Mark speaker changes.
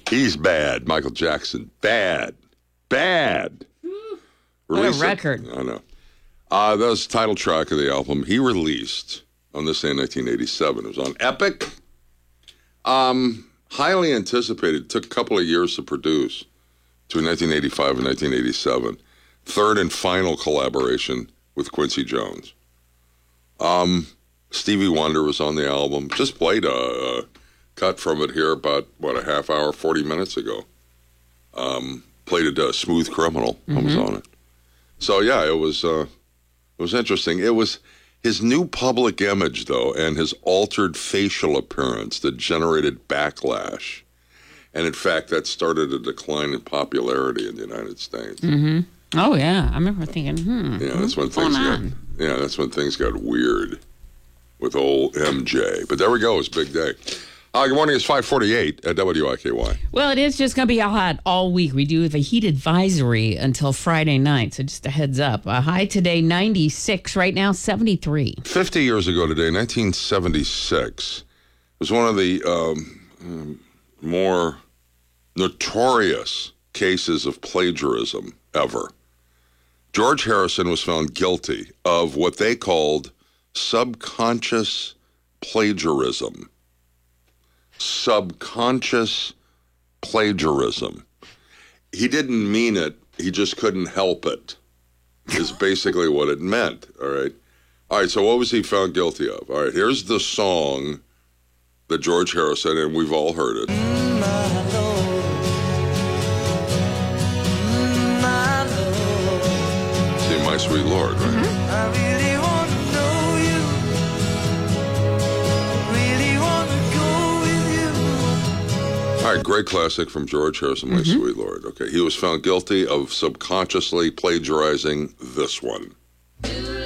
Speaker 1: He's bad. Michael Jackson. Bad.
Speaker 2: What a record.
Speaker 1: I know. That was the title track of the album he released on this day in 1987. It was on Epic. Highly anticipated. It took a couple of years to produce, between 1985 and 1987. Third and final collaboration with Quincy Jones. Stevie Wonder was on the album. Just played a cut from it here about, a half hour, 40 minutes ago. Played a Smooth Criminal. I was on it. So, yeah, it was interesting. It was his new public image, though, and his altered facial appearance that generated backlash. And, in fact, that started a decline in popularity in the United States.
Speaker 2: Mm-hmm. Oh, yeah. I remember thinking,
Speaker 1: Yeah, that's when things got weird with old MJ. But there we go. It was a big day. Good morning. It's 5:48 at WIKY.
Speaker 2: Well, it is just going to be hot all week. We do have a heat advisory until Friday night, so just a heads up. High today, 96. Right now, 73.
Speaker 1: 50 years ago today, 1976, was one of the more notorious cases of plagiarism ever. George Harrison was found guilty of what they called subconscious plagiarism. Subconscious plagiarism. He didn't mean it. He just couldn't help it, is basically what it meant. All right. So what was he found guilty of? All right. Here's the song that George Harrison, and we've all heard it. See, My Sweet Lord, right?
Speaker 2: Mm-hmm.
Speaker 3: I really want to know you. Really want to go with you.
Speaker 1: All right, great classic from George Harrison, My Sweet Lord. Okay, he was found guilty of subconsciously plagiarizing this one.